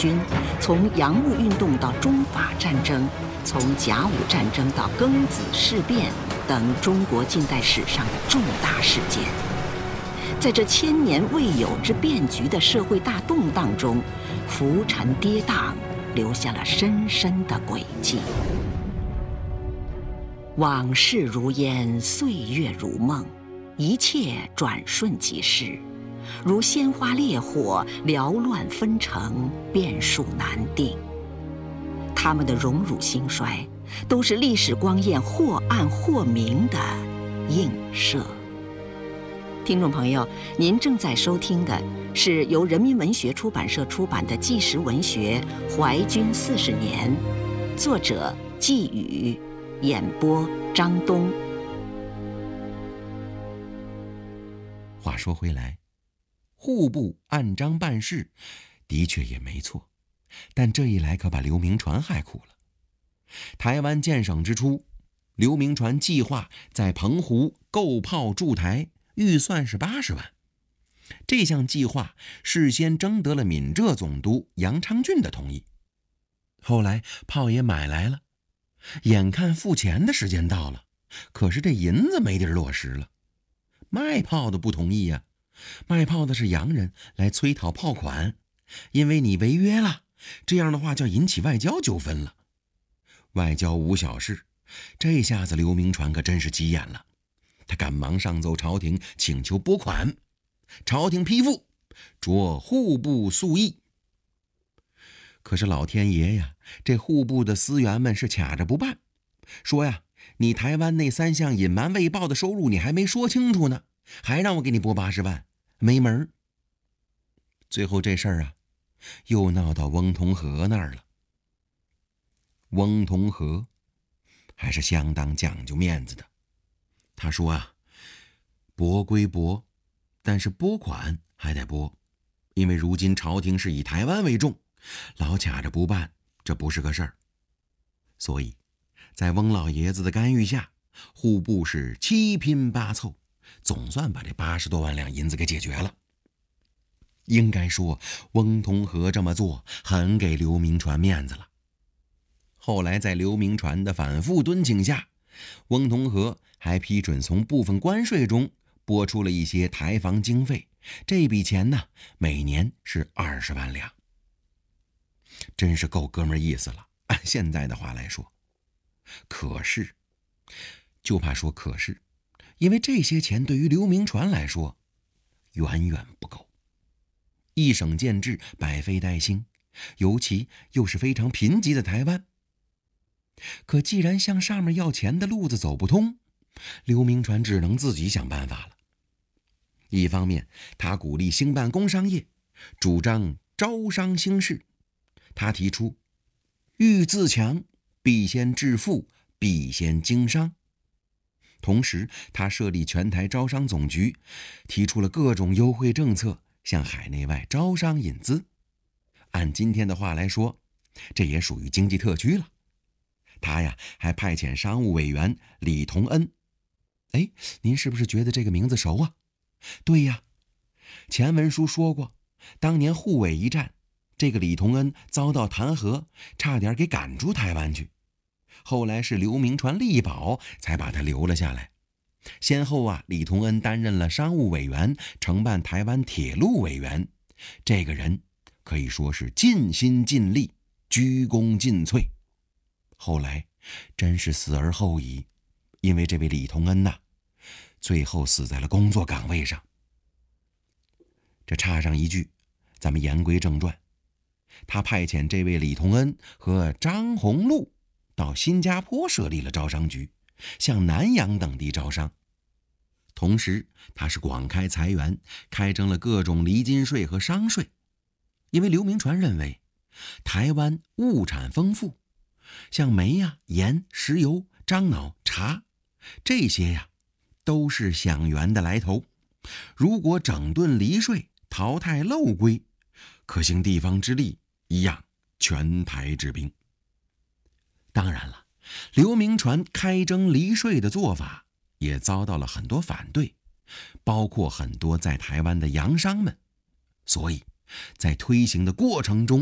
军，从洋务运动到中法战争，从甲午战争到庚子事变等中国近代史上的重大事件。在这千年未有之变局的社会大动荡中，浮沉跌宕，留下了深深的轨迹。往事如烟，岁月如梦，一切转瞬即逝，如鲜花烈火，缭乱纷呈，变数难定。他们的荣辱兴衰，都是历史光焰或暗或明的映射。听众朋友，您正在收听的是由人民文学出版社出版的纪实文学《淮军40年》，作者季宇，演播张东。 话说回来，户部按章办事的确也没错，但这一来可把刘铭传害苦了。台湾建省之初，刘铭传计划在澎湖购炮筑台，预算是80万。这项计划事先征得了闽浙总督杨昌俊的同意。后来炮也买来了，眼看付钱的时间到了，可是这银子没地儿落实了。卖炮的不同意呀，卖炮的是洋人来催讨炮款，因为你违约了，这样的话就引起外交纠纷了。外交无小事，这下子刘铭传可真是急眼了。他赶忙上奏朝廷，请求拨款。朝廷批复，着户部诉议。可是老天爷呀，这户部的司员们是卡着不办，说呀，你台湾那3项隐瞒未报的收入你还没说清楚呢，还让我给你拨80万，没门。最后这事儿啊，又闹到翁同龢那儿了。翁同龢还是相当讲究面子的，他说啊，拨归拨，但是拨款还得拨，因为如今朝廷是以台湾为重，老卡着不办，这不是个事儿。所以在翁老爷子的干预下，户部是七拼八凑，总算把这80多万两银子给解决了。应该说翁同龢这么做很给刘铭传面子了。后来在刘铭传的反复敦请下，翁同龢还批准从部分关税中拨出了一些台防经费，这笔钱呢，每年是20万两。真是够哥们儿意思了，按现在的话来说。可是，就怕说可是，因为这些钱对于刘铭传来说远远不够。一省建制，百废待兴，尤其又是非常贫瘠的台湾。可既然向上面要钱的路子走不通，刘铭传只能自己想办法了。一方面，他鼓励兴办工商业，主张招商兴市。他提出，欲自强，必先致富，必先经商。同时，他设立全台招商总局，提出了各种优惠政策，向海内外招商引资。按今天的话来说，这也属于经济特区了。他呀，还派遣商务委员李同恩。哎，您是不是觉得这个名字熟啊？对呀，前文书说过，当年沪伪一战，这个李同恩遭到弹劾，差点给赶出台湾去。后来是刘铭传力保，才把他留了下来。先后啊，李同恩担任了商务委员，承办台湾铁路委员。这个人可以说是尽心尽力，鞠躬尽瘁。后来真是死而后已，因为这位李同恩最后死在了工作岗位上。这插上一句，咱们言归正传。他派遣这位李同恩和张宏禄到新加坡设立了招商局，向南洋等地招商。同时他是广开财源，开征了各种厘金税和商税。因为刘铭传认为台湾物产丰富，像煤呀、盐、石油、樟脑、茶，这些呀都是饷源的来头。如果整顿离税，淘汰漏规，可行地方之力一样全台之兵。当然了，刘铭传开征离税的做法也遭到了很多反对，包括很多在台湾的洋商们。所以在推行的过程中，